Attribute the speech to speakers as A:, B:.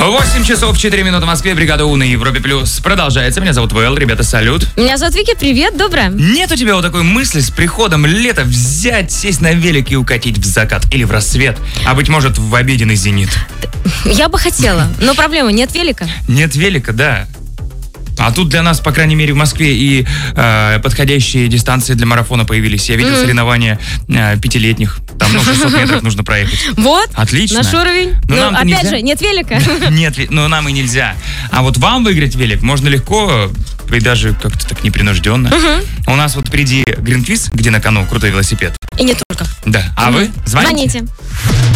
A: 8 часов 4 минуты в Москве. Бригада У на Европе Плюс продолжается. Меня зовут Вэл. Ребята, салют.
B: Меня зовут Вики. Привет, доброе.
A: Нет у тебя вот такой мысли с приходом лета взять, сесть на велик и укатить в закат или в рассвет, а быть может в обеденный зенит?
B: Я бы хотела, но проблема, нет велика.
A: Нет велика, да. А тут для нас, по крайней мере, в Москве и подходящие дистанции для марафона появились. Я видел соревнования пятилетних. Там 600 метров нужно проехать.
B: Вот.
A: Отлично.
B: Наш уровень.
A: Но
B: опять
A: нельзя.
B: же, нет велика.
A: Нет, но нам и нельзя. А вот вам выиграть велик можно легко и даже как-то так непринужденно. У нас вот впереди Гринквиз, где на кону крутой велосипед.
B: И не только.
A: Да. А вы звоните.
B: Звоните.